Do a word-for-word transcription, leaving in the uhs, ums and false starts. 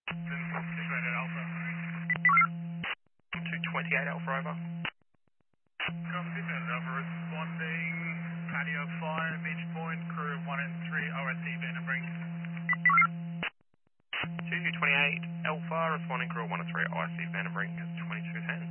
Situated Alpha. two twenty-eight Alpha over. Copy, situated Alpha responding. Patio fire, beach point, crew of one and three, O S C Vandenbrink. two twenty-eight Alpha, responding crew one and three, I C Vandenbrink, twenty-two ten.